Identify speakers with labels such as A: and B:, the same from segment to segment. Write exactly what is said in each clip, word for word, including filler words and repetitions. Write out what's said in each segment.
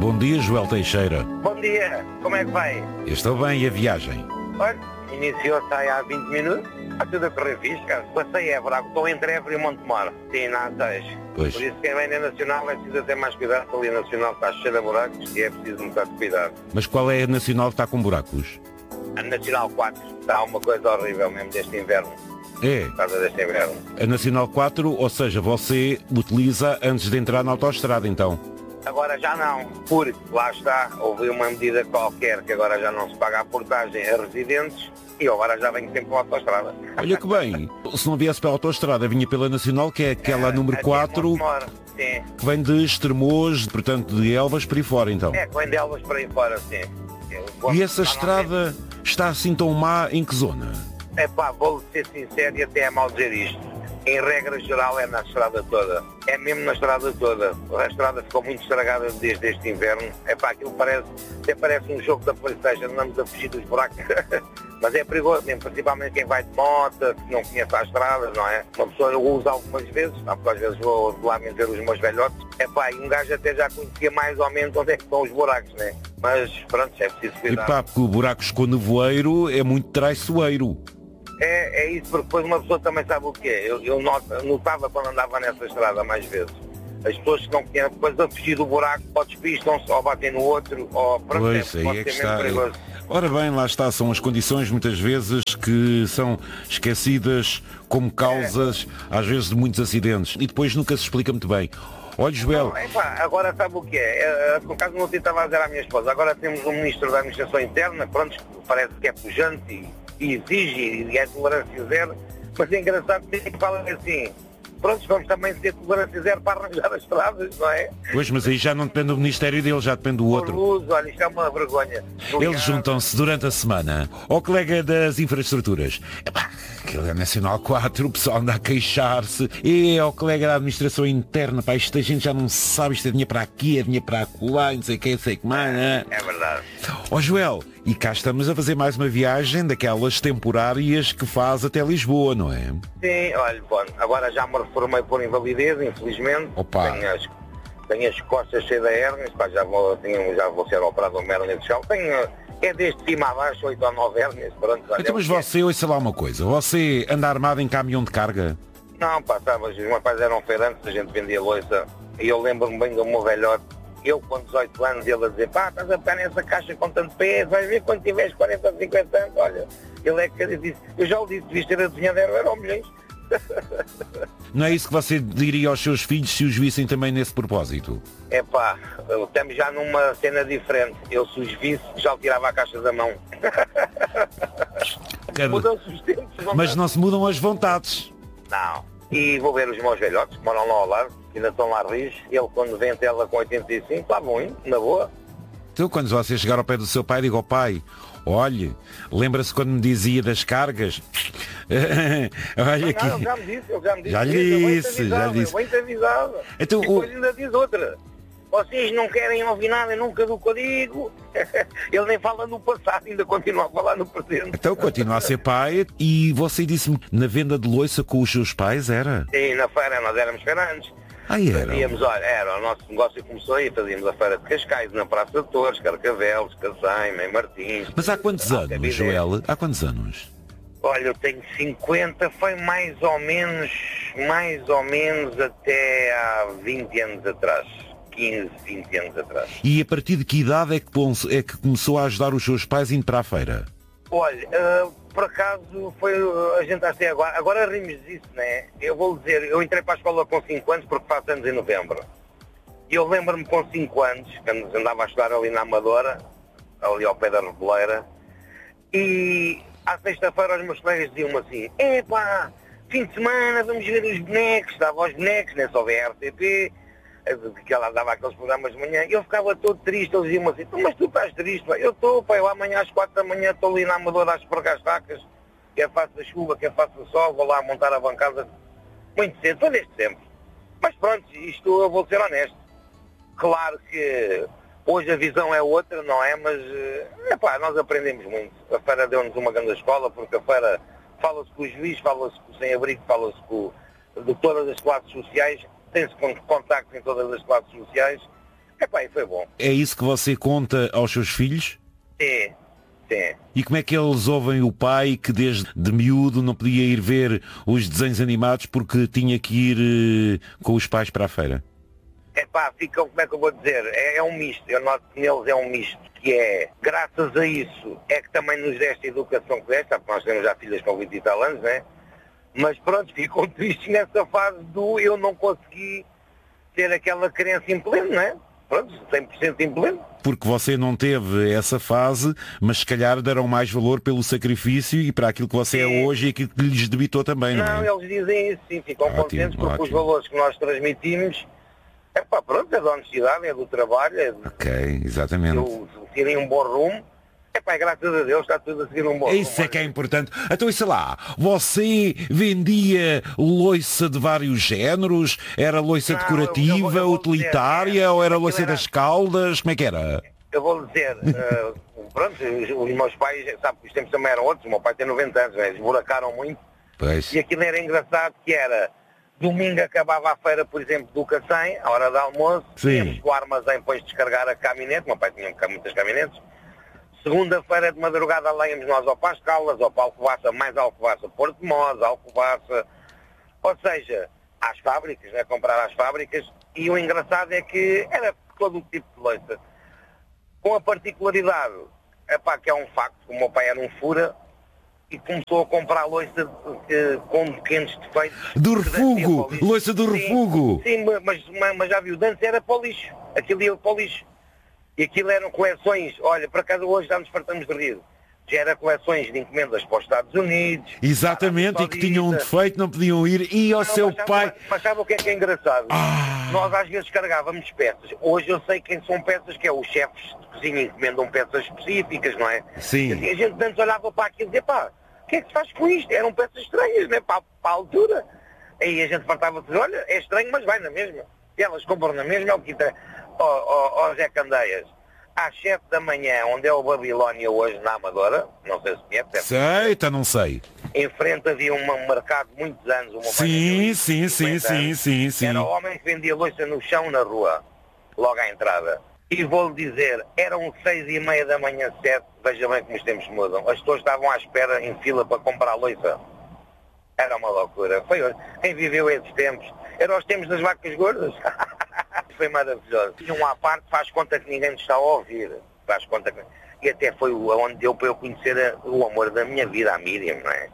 A: Bom dia, Joel Teixeira.
B: Bom dia, como é que vai?
A: Eu estou bem, e a viagem?
B: Olha, iniciou-se aí há vinte minutos, está tudo a correr fixe, cara. Passei Évora, estou entre Évora e Montemor. Sim, não tens.
A: Pois.
B: Por isso quem vem na Nacional é preciso ter mais cuidado, ali a Nacional está cheia de buracos e é preciso um bocado de cuidado.
A: Mas qual é a nacional que está com buracos?
B: A Nacional quatro está uma coisa horrível mesmo deste inverno.
A: É,
B: Por causa deste inverno.
A: a Nacional quatro, ou seja, você utiliza antes de entrar na autoestrada, então.
B: Agora já não, porque lá está, houve uma medida qualquer que agora já não se paga a portagem a residentes e agora já venho sempre pela autoestrada.
A: Olha que bem, se não viesse pela autoestrada, vinha pela Nacional, que é aquela
B: É,
A: número
B: aqui em
A: quatro,
B: Montemor, sim.
A: que vem de Estremoz, portanto, de Elvas, para aí fora, então.
B: É, vem de Elvas para aí fora, sim. Eu gosto
A: E essa
B: normalmente-
A: estrada está assim tão má em que zona?
B: É pá, vou ser sincero e até é mal dizer isto. Em regra geral é na estrada toda. É mesmo na estrada toda. A estrada ficou muito estragada desde este inverno. É pá, aquilo parece, até parece um jogo da PlayStation, andamos a fugir dos buracos. Mas é perigoso mesmo, principalmente quem vai de moto, que não conhece as estradas, não é? Uma pessoa eu uso algumas vezes, tá? Porque às vezes vou lá meter os meus velhotes. É pá, e um gajo até já conhecia mais ou menos onde é que estão os buracos, né? Mas pronto, é preciso
A: E
B: cuidar.
A: pá, porque o buracos com nevoeiro é muito traiçoeiro.
B: É, é isso, porque depois uma pessoa também sabe o que é. Eu, eu not- notava quando andava nessa estrada mais vezes. As pessoas que não conhecem, depois a fugir do buraco, ou despistam-se, ou batem no outro, ou pronto,
A: Pois,
B: é,
A: aí
B: pode
A: é que
B: ser mesmo
A: está.
B: perigoso.
A: Ora bem, lá está, são as condições muitas vezes que são esquecidas como causas, às vezes, de muitos acidentes. E depois nunca se explica muito bem. Olha, Joel,
B: É, pá, agora sabe o que é? é por acaso não estava a dizer à minha esposa, agora temos um ministro da Administração Interna, pronto, que parece que é pujante e, e exige e é tolerância zero, mas é engraçado que ele fala assim, pronto, vamos também ter tolerância zero para arranjar as estradas, não é?
A: pois, mas aí já não depende do Ministério dele, já depende do
B: Por
A: outro.
B: luz, olha, isto é uma vergonha.
A: Eles juntam-se durante a semana ao colega das infraestruturas. Epá, aquele é Nacional quatro, o pessoal anda a queixar-se. E ao colega da administração interna, pá, isto a gente já não sabe, isto é dinheiro para aqui, é dinheiro para acolá, não sei o que, não sei o que mais, né?
B: É verdade.
A: Ó Joel, e cá estamos a fazer mais uma viagem daquelas temporárias que faz até Lisboa, não é?
B: Sim, olha, bom, agora já me reformei por invalidez, infelizmente.
A: Opa.
B: Tenho as, tenho as costas cheias de hérnias, pá, já vou, tenho, já vou ser operado uma hérnia de chão. Tenho, é desde cima a baixo, oito ou nove hérnias, pronto. Olha,
A: Então, mas
B: é o que é.
A: você, ouça lá uma coisa, você anda armado em caminhão de carga?
B: Não, pá, sabe, os meus pais eram feirantes, a gente vendia loiça, e eu lembro-me bem do meu velhote, eu com dezoito anos, ele a dizer, pá, estás a pegar nessa caixa com tanto peso, vais ver quando tiveres quarenta ou cinquenta anos, olha, ele é que eu disse, eu já o disse, devias ter adivinhado, eram milhões.
A: Não é isso que você diria aos seus filhos se os vissem também nesse propósito?
B: É pá, estamos já numa cena diferente. Eu se os visse, já lhe tirava a caixa da mão.
A: Cada-
B: Mudam-se os tempos. Vão
A: Mas não se mudam as vontades.
B: Não. E vou ver os meus velhotes, que moram lá ao lado, que ainda estão lá rios. Ele, quando vem ela com oitenta e cinco, lá vão indo, na boa.
A: Então, quando você chegar ao pé do seu pai, diga ao pai, olhe, lembra-se quando me dizia das cargas? Olha aqui.
B: Não, ele já me disse, ele já me disse.
A: Já lhe
B: isso, eu bem-te
A: disse, já
B: avisava,
A: lhe disse.
B: eu bem-te avisava.
A: Então,
B: E depois
A: o-
B: ainda diz outra. Vocês não querem ouvir nada nunca do que eu digo. Ele nem fala no passado, ainda continua a falar no presente.
A: Então continua a ser pai e você disse-me na venda de loiça com os seus pais, era?
B: Sim, na feira nós éramos feirantes.
A: Ah, era?
B: Fazíamos, olha, era, o nosso negócio começou aí, fazíamos a feira de Cascais, na Praça de Torres, Carcavelos, Cacém, em Martins.
A: Mas há quantos
B: Ah,
A: anos,
B: Cabidez.
A: Joel? Há quantos anos?
B: Olha, eu tenho cinquenta, foi mais ou menos, mais ou menos até há vinte anos atrás. quinze, vinte anos atrás.
A: E a partir de que idade é que, pons- é que começou a ajudar os seus pais indo para a feira?
B: Olha, ah, por acaso foi ah, a gente até agora, agora rimos disso, né? Eu vou dizer, eu entrei para a escola com cinco anos porque faço anos em novembro. E eu lembro-me com cinco anos, quando andava a estudar ali na Amadora, ali ao pé da Reboleira, e à sexta-feira os meus colegas diziam-me assim, epá, fim de semana vamos ver os bonecos, dava aos bonecos, nem só ver a R T P, que ela dava aqueles programas de manhã, e eu ficava todo triste, eles diziam-me assim, mas tu estás triste, pá? Eu estou, pá, eu amanhã às quatro da manhã estou ali na Amadora a espregar as tacas, quer faça chuva, quer faça sol, vou lá montar a bancada, muito cedo, foi desde sempre. Mas pronto, isto eu vou ser honesto. Claro que hoje a visão é outra, não é? Mas, epá, nós aprendemos muito. A feira deu-nos uma grande escola, porque a feira fala-se com os juízes, fala-se com o sem-abrigo, fala-se com de todas as classes sociais, tem-se contactos em todas as classes sociais. Epá, e foi bom.
A: É isso que você conta aos seus filhos?
B: Sim, sim.
A: E como é que eles ouvem o pai que desde de miúdo não podia ir ver os desenhos animados porque tinha que ir eh, com os pais para a feira?
B: Epá, ficam, como é que eu vou dizer? É, é um misto, eu noto que neles é um misto, que é, graças a isso, é que também nos deste a educação que deste, porque nós temos já filhas com vinte e tal anos, né? Mas pronto, ficam tristes nessa fase do eu não consegui ter aquela crença em pleno, não é? Pronto, cem por cento em pleno.
A: Porque você não teve essa fase, mas se calhar deram mais valor pelo sacrifício e para aquilo que você
B: Sim.
A: é hoje e aquilo que lhes debitou também, não,
B: Não,
A: é?
B: eles dizem isso, sim, ficam
A: Ótimo,
B: contentes porque
A: ótimo.
B: os valores que nós transmitimos, é pá, pronto, é da honestidade, é do trabalho, é de
A: Ok, exatamente.
B: eu, terem um bom rumo. É pá, graças a Deus está tudo a seguir um bom rumo.
A: Isso é que é importante. Então, isso lá, você vendia loiça de vários géneros? Era loiça
B: Não,
A: decorativa,
B: eu vou- eu vou
A: utilitária,
B: dizer, é,
A: ou era
B: aquilo
A: loiça
B: era-
A: das caldas? Como é que era?
B: Eu vou dizer, eh, pronto, os, os meus pais, sabe que os tempos também eram outros, o meu pai tem noventa anos, né, eles buracaram muito,
A: Pois.
B: e aquilo era engraçado que era, domingo acabava a feira, por exemplo, do Cacém, à hora do almoço,
A: Sim.
B: íamos com o armazém depois descarregar a caminhonete, o meu pai tinha muitas caminhonetes, segunda-feira de madrugada lá íamos nós ao Passo Caldas, ao Alcobaça, mais Alcobaça, Porto de Mós, Alcobaça, ou seja, às fábricas, né, comprar às fábricas, e o engraçado é que era todo o tipo de loiça. Com a particularidade, epá, que é um facto, que o meu pai era um fura e começou a comprar loiça eh, com pequenos defeitos.
A: Do
B: que descia
A: refugo,
B: para o lixo.
A: loiça do
B: Sim,
A: refugo.
B: Sim, mas, mas, mas já viu, antes era para o lixo, aquilo ia para o lixo. E aquilo eram coleções, olha, por acaso hoje já nos fartamos de rir. Já era coleções de encomendas para os Estados Unidos.
A: Exatamente, e que tinham um defeito, não podiam ir. E ao
B: Não,
A: seu
B: mas sabe-
A: pai...
B: Mas sabe o que é que é engraçado?
A: Ah.
B: Nós às vezes carregávamos peças. Hoje eu sei quem são peças, que é os chefes de cozinha encomendam peças específicas, não é?
A: Sim.
B: E assim, a gente antes olhava para aquilo e dizia, pá, o que é que se faz com isto? Eram peças estranhas, né? Para, para a altura. Aí a gente fartava de dizer, olha, é estranho, mas vai na mesma. E elas compram na mesma, é o que interessa. Ó oh, oh, Zé Candeias, às sete da manhã, onde é o Babilónia hoje, na Amadora, não sei se conhece, deve
A: Sei, então não sei.
B: em frente havia um mercado de muitos anos. O meu pai
A: Sim,
B: vendeu
A: sim, sim,
B: cinquenta
A: sim,
B: anos.
A: sim, sim.
B: Era o homem que vendia loiça no chão, na rua, logo à entrada. E vou-lhe dizer, eram seis e meia da manhã, sete, veja bem como os tempos mudam. As pessoas estavam à espera em fila para comprar loiça. Era uma loucura. Foi hoje. Quem viveu esses tempos? Eram os tempos das vacas gordas. Foi maravilhoso. E um à parte faz conta que ninguém nos está a ouvir. Faz conta que... E até foi onde deu para eu conhecer a, o amor da minha vida, a Miriam, não é?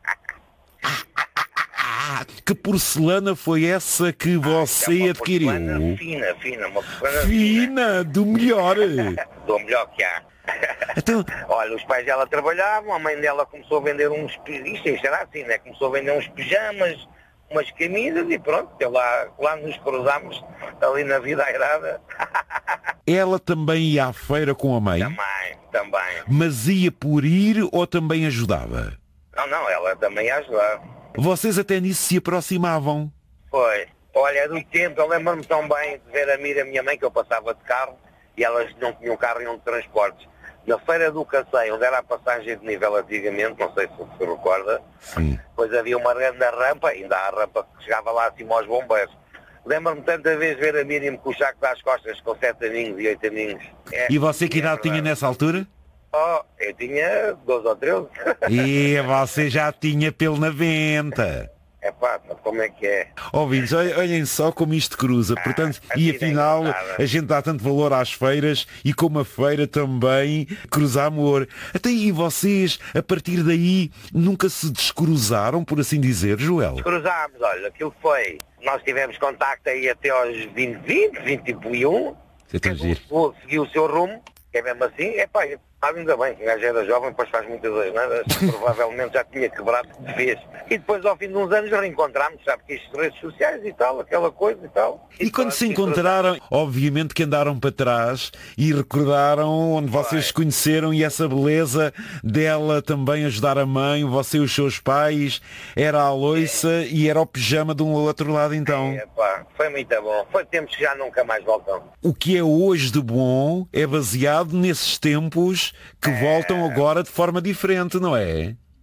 A: Ah, que porcelana foi essa que você
B: É uma
A: adquiriu?
B: porcelana fina, fina, uma porcelana
A: Fina, do melhor.
B: fina. Do melhor que há.
A: Então,
B: Olha, os pais dela trabalhavam, a mãe dela começou a vender uns... Isto, isto era assim, né? Começou a vender uns pijamas, umas camisas e pronto, eu lá, lá nos cruzámos ali na vida airada.
A: ela também ia à feira com a mãe,
B: Também, também.
A: mas ia por ir ou também ajudava?
B: Não, não, ela também ia ajudar.
A: Vocês até nisso se aproximavam.
B: Foi. Olha, do tempo, eu lembro-me tão bem de ver a Mira, a minha mãe, que eu passava de carro, e elas não tinham carro e iam de transportes. Na Feira do Cacém, onde era a passagem de nível antigamente, não sei se se recorda,
A: Sim.
B: depois havia uma grande rampa, ainda há a rampa que chegava lá acima aos bombeiros. Lembro-me tanta vez ver a Miriam com os sacos às costas, com sete aninhos e oito aninhos. É,
A: E você que
B: é
A: idade tinha
B: verdade.
A: nessa altura?
B: Oh, eu tinha doze ou treze.
A: E você já tinha pelo na venta.
B: É pá, como é que é?
A: Ouvintes, olhem olhem só como isto cruza. Portanto,
B: a
A: e
B: vida é
A: afinal,
B: engraçada.
A: a gente dá tanto valor às feiras e como a feira também cruza amor. Até aí vocês, a partir daí, nunca se descruzaram, por assim dizer, Joel?
B: Cruzámos, olha, aquilo foi. Nós tivemos contacto aí até aos vinte, vinte, vinte e um.
A: Você está a giro.
B: Vou seguir o seu rumo, que é mesmo assim. É pá, ainda bem que o gajo era jovem, depois faz muitas asneiras, provavelmente já tinha quebrado de vez. E depois, ao fim de uns anos, reencontramos, sabe, que isto, redes sociais e tal, aquela coisa e tal.
A: E quando
B: pronto,
A: se
B: e
A: encontraram, obviamente que andaram para trás e recordaram onde vocês se conheceram e essa beleza dela também ajudar a mãe, você e os seus pais, era a loiça e era o pijama de um outro lado então.
B: É, pá, foi muito bom. Foi tempos que já nunca mais voltam.
A: O que é hoje de bom é baseado nesses tempos que voltam agora de forma diferente, não é?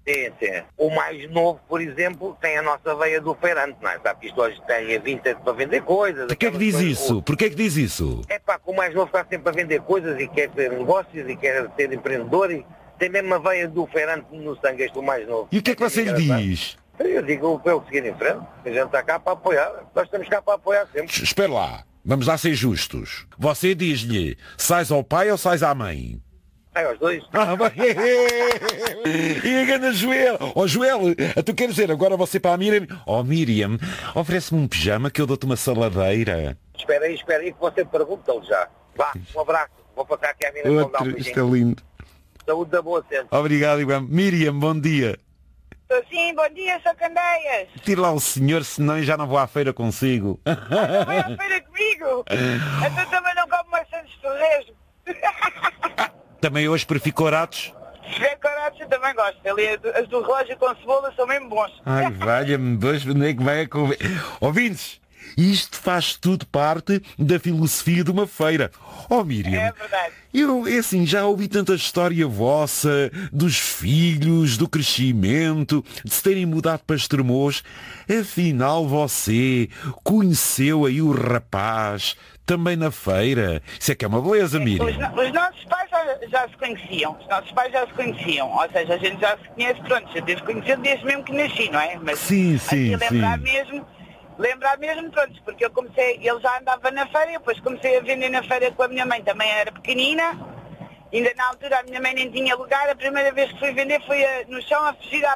B: Sim, sim. O mais novo, por exemplo, tem a nossa veia do feirante, não é? Sabe que isto hoje tem a vintage para vender coisas.
A: Porquê que diz isso? Porquê que diz isso?
B: É pá, que o mais novo está sempre a vender coisas e quer ter negócios e quer ser empreendedor e tem mesmo a veia do feirante no sangue, este o mais novo.
A: E o que é que você lhe diz?
B: Eu digo para ele seguir em frente, a gente está cá para apoiar, nós estamos cá para apoiar sempre.
A: Espera lá, vamos lá ser justos. Você diz-lhe, sais ao pai ou sais à mãe?
B: É, aos dois.
A: Ah, bem. E a ganda Joel. Ó oh, Joel, tu queres dizer agora você para a Miriam? Ó oh, Miriam, oferece-me um pijama que eu dou-te uma saladeira.
B: Espera aí, espera aí que você pergunta-lhe já. Vá, um abraço. Vou passar aqui a Miriam.
A: Outro, isto é lindo.
B: Saúde da boa sempre.
A: Obrigado, Iguam. Miriam, bom dia.
C: Sim, bom dia, sou Candeias.
A: Tira lá o senhor, senão eu já não vou à feira consigo.
C: Ah, não vai à feira comigo? Então também não como maçãs de torresmo.
A: Também hoje preficorados?
C: Decorados eu também gosto. Ali, as do relógio com cebola são mesmo bons.
A: Ai, valha-me, dois, onde é que vai a conversa? Ouvintes, isto faz tudo parte da filosofia de uma feira. Oh, Miriam,
C: É verdade.
A: eu, é assim, já ouvi tanta história vossa, dos filhos, do crescimento, de se terem mudado para Estremoz. Afinal, você conheceu aí o rapaz também na feira. Isso é que é uma beleza, Miriam.
C: Os, no- os nossos pais já, já se conheciam. Os nossos pais já se conheciam. Ou seja, a gente já se conhece, pronto, já desde conhecer desde mesmo que nasci, não é? Mas
A: Sim, sim,
C: assim, lembrar
A: sim.
C: mesmo, lembrar mesmo, pronto, porque eu comecei, ele já andava na feira, eu depois comecei a vender na feira com a minha mãe, também era pequenina. Ainda na altura a minha mãe nem tinha lugar, a primeira vez que fui vender foi a- no chão a fugir à